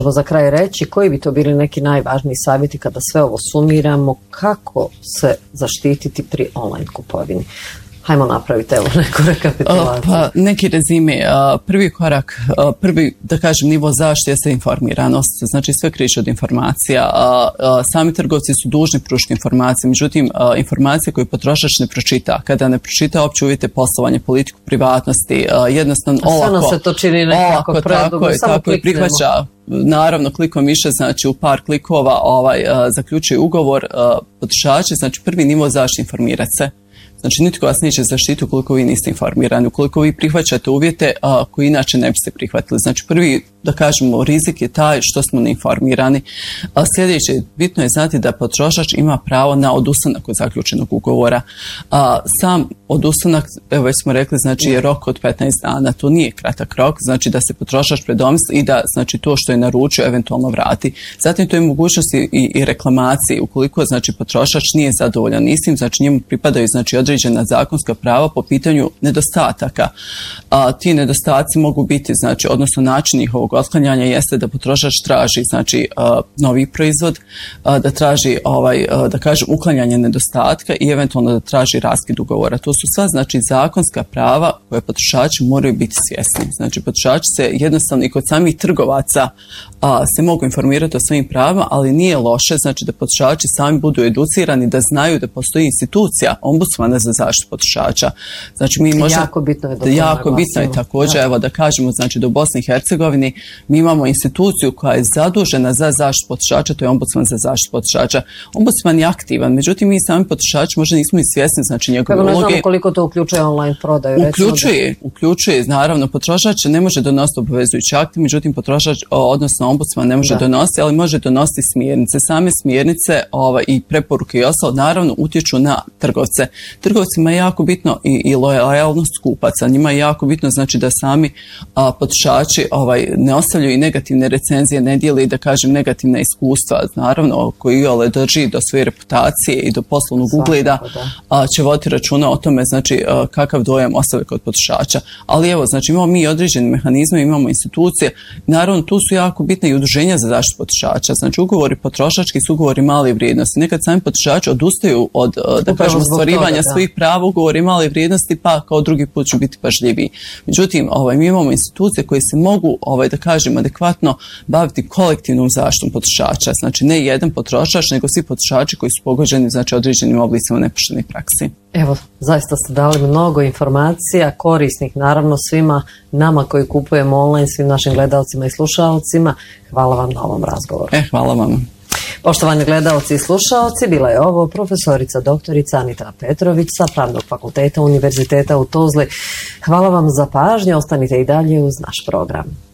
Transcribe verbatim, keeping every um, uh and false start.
Za kraj reći, koji bi to bili neki najvažniji savjeti kada sve ovo sumiramo, kako se zaštititi pri online kupovini? Hajmo napraviti evo neku rekapitulaciju. Pa, neki rezime. Prvi korak, prvi, da kažem, nivo zaštite je informiranost. Znači sve kreće od informacija. Sami trgovci su dužni pružiti informacije, međutim informacije koje potrošač ne pročita. Kada ne pročita opće uvjete poslovanja, politiku, privatnosti, jednostavno olako. Sve nam se to čini nekako predugo, samo tako je, prihvaća. Naravno, klikom više, znači u par klikova ovaj, zaključuje ugovor potrošači. Znači prvi nivo zaštite informirati se. Znači, nitko vas neće zaštiti ukoliko vi niste informirani, ukoliko vi prihvaćate uvjete a, koji inače ne biste prihvatili. Znači, prvi, da kažemo, rizik je taj što smo neinformirani. A sljedeće, bitno je znati da potrošač ima pravo na odustanak od zaključenog ugovora. A, sam odustanak, evo već smo rekli, znači je rok od petnaest dana. To nije kratak rok, znači da se potrošač predomisli i da znači to što je naručio eventualno vrati. Zatim to je mogućnosti i, i reklamacije. Ukoliko znači potrošač nije zadovoljan istim, znači njemu pripadaju znači određena zakonska prava po pitanju nedostataka. A, ti nedostaci mogu biti, znači, odnosno način njihovog otklanjanja jeste da potrošač traži, znači, a, novi proizvod, a, da traži, ovaj, a, da kažem, uklanjanje nedostatka i eventualno da traži raskid ugovora. To su sva, znači, zakonska prava koje potrošači moraju biti svjesni. Znači, potrošači se jednostavno i kod samih trgovaca a, se mogu informirati o svojim pravima, ali nije loše, znači, da potrošači sami budu educirani, da znaju da postoji institucija ombudsmana za zaštitu potrošača. Znači mi možemo jako bitno je da jako bitno je također ja. evo da kažemo znači do Bosne i Hercegovine mi imamo instituciju koja je zadužena za zaštitu potrošača, to je ombudsman za zaštitu potrošača. Ombudsman je aktivan, međutim mi sami potrošači možda nismo i svjesni znači njegove uloge. Ne znamo koliko to uključuje online prodaju. Uključuje, da... uključuje, naravno potrošač ne može donositi obvezujući akti, međutim potrošač odnosno ombudsman ne može da. donositi, ali može donositi smjernice. Same smjernice ova, i preporuke i ostalo naravno utječu na trgovce. Trgovcima je jako bitno i, i lojalnost kupaca. Njima je jako bitno znači da sami a, potrošači ovaj, ne ostavljaju i negativne recenzije, ne dijeli da kažem negativna iskustva. Naravno, koji ole drži do svoje reputacije i do poslovnog Svakako, ugleda a, će voditi računa o tome znači a, kakav dojam ostavlja kod potrošača. Ali evo, znači imamo mi određene mehanizme, imamo institucije. Naravno, tu su jako bitne i udruženja za zaštitu potrošača. Znači ugovori potrošački su ugovori male vrijednosti. Nekad sami potrošači odustaju od da kažemo stvarivanja svojih prava, ugovori male vrijednosti, pa kao drugi put će biti pažljiviji. Međutim, ovaj, mi imamo institucije koje se mogu, ovaj, da kažem, adekvatno baviti kolektivnom zaštitom potrošača. Znači, ne jedan potrošač, nego svi potrošači koji su pogođeni, znači, određenim oblicima nepoštenih praksi. Evo, zaista ste dali mnogo informacija, korisnih, naravno, svima nama koji kupujemo online, svim našim gledalcima i slušalcima. Hvala vam na ovom razgovoru. E, hvala vam. Poštovani gledalci i slušalci, bila je ovo profesorica doktorica Anita Petrović sa Pravnog fakulteta Univerziteta u Tuzli. Hvala vam za pažnju, ostanite i dalje uz naš program.